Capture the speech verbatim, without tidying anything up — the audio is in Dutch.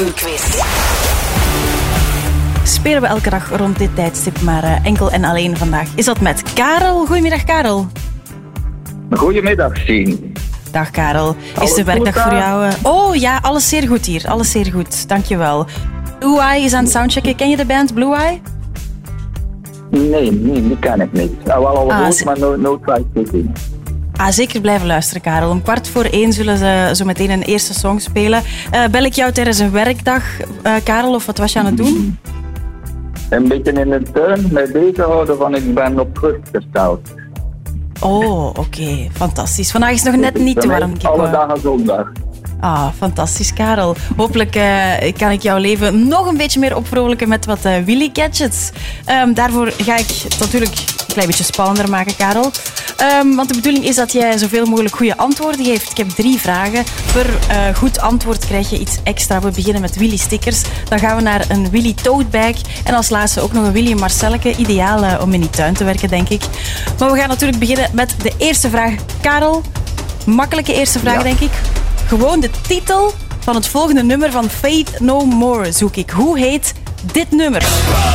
Stemquiz. Spelen we elke dag rond dit tijdstip, maar uh, enkel en alleen vandaag is dat met Karel. Goedemiddag, Karel. Goedemiddag, Sien. Dag, Karel. Alles is de werkdag goed, voor uh? jou? Uh... Oh ja, alles zeer goed hier. Alles zeer goed. Dankjewel. Blue Eye is aan het soundchecken. Ken je de band Blue Eye? Nee, nee, die ken ik niet. Nou, wel al Ah, goed, ze- maar nooit no nooit gezien. Ah, zeker blijven luisteren, Karel. Om kwart voor één zullen ze zo meteen een eerste song spelen. Uh, bel ik jou tijdens een werkdag, uh, Karel, of wat was je aan het doen? Een beetje in de tuin mee bezighouden van ik ben op rust gesteld. Oh, oké. Okay. Fantastisch. Vandaag is nog net niet te Voor mij warm. is alle Kiko. dagen zondag. Ah, fantastisch, Karel. Hopelijk uh, kan ik jouw leven nog een beetje meer opvrolijken met wat uh, Willy Gadgets. Um, daarvoor ga ik het natuurlijk een klein beetje spannender maken, Karel. Um, want de bedoeling is dat jij zoveel mogelijk goede antwoorden geeft. Ik heb drie vragen. Per uh, goed antwoord krijg je iets extra. We beginnen met Willy stickers. Dan gaan we naar een Willy tote bag. En als laatste ook nog een Willy Marcelleke. Ideaal uh, om in die tuin te werken, denk ik. Maar we gaan natuurlijk beginnen met de eerste vraag. Karel, makkelijke eerste vraag, Ja. denk ik. Gewoon de titel van het volgende nummer van Faith No More zoek ik. Hoe heet dit nummer?